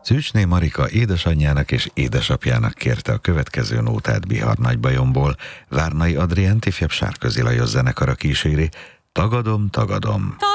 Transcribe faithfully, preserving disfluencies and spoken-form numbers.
Szűcsné Marika édesanyjának és édesapjának kérte a következő nótát Bihar Nagybajomból, Várnai Adriánt ifjabb Sárközi Lajos zenekara kíséri. Tagadom, tagadom.